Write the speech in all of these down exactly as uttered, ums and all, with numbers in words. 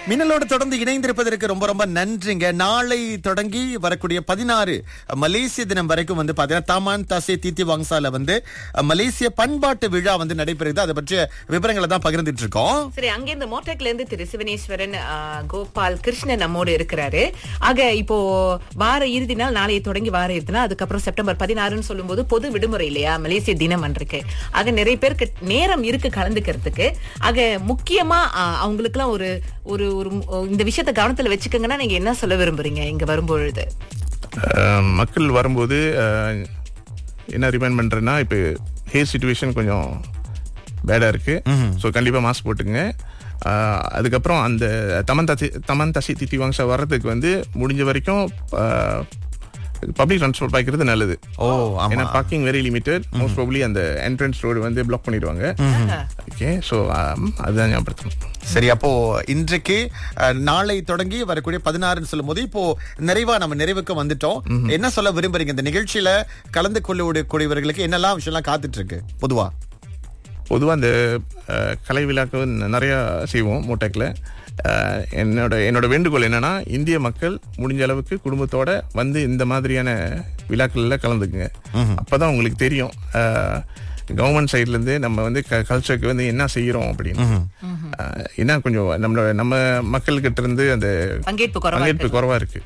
மின்னலோடு தொடர்ந்து இணைந்திருப்பதற்கு ரொம்ப ரொம்ப நன்றிங்க. நாளை தொடங்கி வரக்கூடிய பதினாறு மலேசிய தினம் வரைக்கும் வந்து பாத்தீங்கன்னா தாமான் தாசே தீத்தி வாங்சால வந்து மலேசிய பண்பாட்டு விழா வந்து நடைபெறுது. அதை பற்றிய விவரங்களை தான் பகிர்ந்துட்டு இருக்கோம். சரி, அங்கே இந்த மோட்டக்ல இருந்து திரு சிவனேஸ்வரன் கோபால் கிருஷ்ணன் நம்மோடு இருக்கிறாரு. ஆக இப்போ வார இறுதி நாள் நாளைய தொடங்கி வார இறுதி நாள், அதுக்கப்புறம் செப்டம்பர் பதினாறுன்னு சொல்லும் போது பொது விடுமுறை இல்லையா, மலேசிய தினம் அன்றைக்கு. ஆக நிறைய பேருக்கு நேரம் இருக்கு கலந்துக்கிறதுக்கு. ஆக முக்கியமா அவங்களுக்கு எல்லாம் ஒரு ஒரு இந்த விஷயத்தை கவனத்துல வச்சுக்கங்கன்னா நீங்க என்ன சொல்ல விரும்புறீங்க இங்க வரும்பொழுது? மக்கள் வரும்போது என்ன ரிமைண்ட் பண்றேன்னா, இப்ப ஹேர் சிச்சுவேஷன் கொஞ்சம் பேடா இருக்கு. ஸோ கண்டிப்பா மாஸ்க் போட்டுங்க. அதுக்கப்புறம் அந்த தமன் தசி தமன் தசி தித்தி வாங்சா வர்றதுக்கு வந்து முடிஞ்ச வரைக்கும் பப்ளிக் டிரான்ஸ்போர்ட் பாய்க்கிறது நல்லது. ஓ, ஏன்னா parking very limited. Most probably அந்த என்ட்ரன்ஸ் ரோடு வந்து பிளாக் பண்ணிடுவாங்க. ஓகே, ஸோ அதுதான் ஞாபகப்படுத்தணும். சரி, அப்போ இன்றைக்கு நாளை தொடங்கி வரக்கூடிய பதினாறுன்னு சொல்லும் போது இப்போ நிறைவா நம்ம நிறைவுக்கு வந்துட்டோம். என்ன சொல்ல விரும்புறீங்க? இந்த நிகழ்ச்சியில கலந்து கொள்ளக்கூடியவர்களுக்கு என்னெல்லாம் விஷயம்லாம் காத்துட்டு இருக்கு? பொதுவா பொதுவா அந்த கலை விழாக்கள் நிறைய செய்வோம் மோட்டக்ல. என்னோட என்னோட வேண்டுகோள் என்னன்னா, இந்திய மக்கள் முடிஞ்ச அளவுக்கு குடும்பத்தோட வந்து இந்த மாதிரியான விழாக்கள்ல கலந்துக்குங்க. அப்பதான் உங்களுக்கு தெரியும் கவர்மெண்ட் சைட்ல இருந்து நம்ம வந்து கல்ச்சருக்கு வந்து என்ன செய்யறோம் அப்படின்னு. ஏன்னா கொஞ்சம் நம்மளோட நம்ம மக்கள்கிட்ட இருந்து அந்த பங்கேற்பு குறைவா இருக்கு.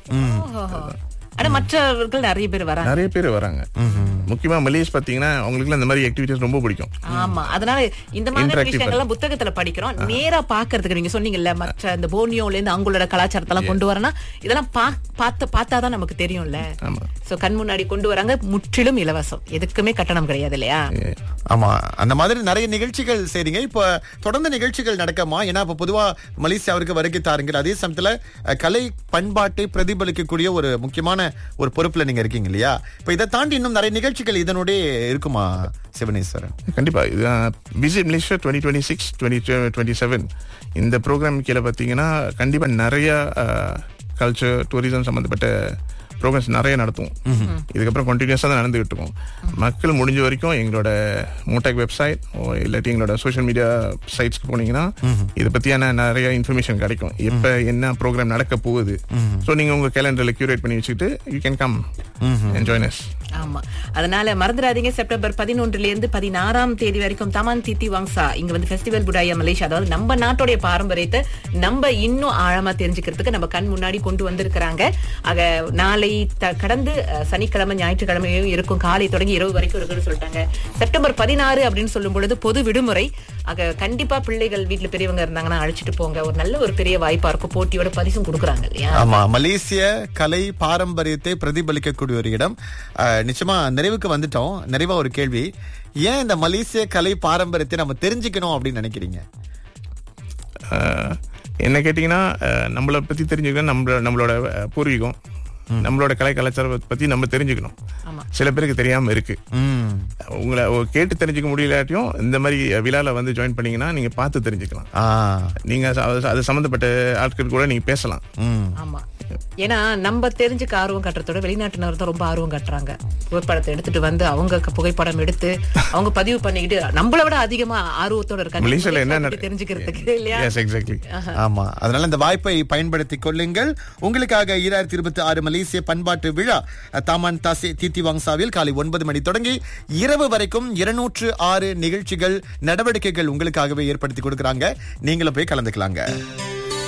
ஆனா மற்றவர்கள் நிறைய பேர் வராங்க நிறைய பேர் வராங்க முக்கியமா மலேசியா பாத்தீங்கன்னா அவங்களுக்கு இந்த மாதிரி ஆக்டிவிட்டிஸ் ரொம்ப பிடிக்கும். ஆமா, அதனால இந்த மாதிரி விஷயங்கள்லாம் புத்தகத்துல படிக்கிறோம். நேரா பாக்குறதுக்கு நீங்க சொன்னீங்கல்ல, மற்ற இந்த போர்னியோல இருந்து அவங்களோட கலாச்சாரத்தை எல்லாம் கொண்டு வரனா இதெல்லாம் பார்த்து பார்த்தாதான் நமக்கு தெரியும்ல. சோ கண் முன்னாடி கொண்டு வராங்க, முற்றிலும் இலவசம், எதுக்குமே கட்டணம் கிடையாது இல்லையா? ஆமா, அந்த மாதிரி நிறைய நிகழ்ச்சிகள் செய்றீங்க. இப்ப தொடர்ந்து நிகழ்ச்சிகள் நடக்கமா? ஏன்னா இப்ப பொதுவா மலேசியாவிற்கு வருகை தாருங்கள், அதே சமயத்துல கலை பண்பாட்டை பிரதிபலிக்கக்கூடிய ஒரு முக்கியமான ஒரு பொறுப்புல நீங்க இருக்கீங்க இல்லையா? இப்ப இதை தாண்டி இன்னும் நிறைய நிகழ்ச்சிகள் இதனுடைய இருக்குமா சிவனேஸ்வரன்? கண்டிப்பா. Visit Malaysia twenty twenty six twenty twenty seven இந்த ப்ரோக்ராம் கீழே பாத்தீங்கன்னா கண்டிப்பா நிறைய கல்ச்சர் டூரிசம் சம்பந்தப்பட்ட ப்ரோக்ராம்ஸ் நிறைய நடத்தும். இதுக்கப்புறம் கண்டினியூஸா தான் நடந்துகிட்டு இருக்கும். மக்கள் முடிஞ்ச வரைக்கும் எங்களோட மோட்டாக் வெப்சைட் இல்லாட்டி எங்களோட சோஷியல் மீடியா சைட்ஸ்க்கு போனீங்கன்னா இதை பத்தியான நிறைய இன்ஃபர்மேஷன் கிடைக்கும். எப்ப என்ன ப்ரோக்ராம் நடக்க போகுது. ஸோ நீங்க உங்க கேலண்டர்ல கியூரேட் பண்ணி வச்சுட்டு you can come enjoy as. ஆமா, அதனால மறந்துடாதீங்க, செப்டம்பர் பதினொன்றுல இருந்து பதினாறாம் தேதி வரைக்கும் தமான் தித்தி வாங்சா இங்க வந்து ஃபெஸ்டிவல் புடாயா மலேசியா, அதாவது நம்ம நாட்டுடைய பாரம்பரியத்தை நம்ம இன்னும் ஆழமா தெரிஞ்சுக்கிறதுக்கு நம்ம கண் முன்னாடி கொண்டு வந்திருக்கிறாங்க. ஆக நாளை கடந்து சனிக்கிழமை ஞாயிற்றுக்கிழமையும் இருக்கும், காலை தொடங்கி இரவு வரைக்கும் இருக்குன்னு சொல்லிட்டாங்க. செப்டம்பர் பதினாறு அப்படின்னு சொல்லும் பொழுது பொது விடுமுறை. ஆக கண்டிப்பா பிள்ளைகள் வீட்டுல பெரியவங்க இருந்தாங்கன்னா அழைச்சிட்டு போங்க, ஒரு நல்ல ஒரு பெரிய வாய்ப்பா இருக்கும். போட்டியோட பரிசும் கொடுக்குறாங்க இல்லையா? ஆமா, மலேசிய கலை பாரம்பரியத்தை பிரதிபலிக்கக்கூடிய ஒரு இடம். நிச்சயமா நிறைவுக்கு வந்துட்டோம். நிறைவா ஒரு கேள்வி, ஏன் இந்த மலேசிய கலை பாரம்பரியத்தை நம்ம தெரிஞ்சுக்கணும் அப்படின்னு நினைக்கிறீங்க? என்ன கேட்டீங்கன்னா, நம்மளை பத்தி தெரிஞ்சுக்கணும், நம்மளோட நம்மளோட பூர்வீகம், நம்மளோட கலை கலாச்சாரத்தை பத்தி நம்ம தெரிஞ்சுக்கணும். சில பேருக்கு தெரியாம இருக்கு. உங்களை கேட்டு தெரிஞ்சுக்க முடியலாட்டியும் இந்த மாதிரி விழால வந்து ஜாயின் பண்ணீங்கன்னா நீங்க பார்த்து தெரிஞ்சுக்கலாம். நீங்க அது சம்பந்தப்பட்ட ஆட்கள் கூட நீங்க பேசலாம். ஆமா, ஏன்னா நம்ம தெரிஞ்சுக்க ஆர்வம் காட்டுறதோட வெளிநாட்டினர் தான் ரொம்ப ஆர்வம் காட்டுறாங்க. புகைப்படத்தை எடுத்துட்டு வந்து அவங்க புகைப்படம் எடுத்து அவங்க பதிவு பண்ணிக்கிட்டு நம்மளை விட அதிகமா ஆர்வத்தோட இருக்காங்க மலேசியால என்ன தெரிஞ்சுக்கிறதுக்கு இல்லையா? ஆமா, அதனால இந்த வாய்ப்பை பயன்படுத்திக் கொள்ளுங்கள். உங்களுக்காக இரண்டாயிரத்தி இருபத்தி ஆறு மலேசிய பண்பாட்டு விழா தாமான் தாசே தீத்தி வாங்சாவில் காலை ஒன்பது மணி தொடங்கி இரவு வரைக்கும் இருநூற்று ஆறு நிகழ்ச்சிகள் நடவடிக்கைகள் உங்களுக்காகவே ஏற்படுத்தி கொடுக்கறாங்க. நீங்களும் போய் கலந்துக்கலாங்க.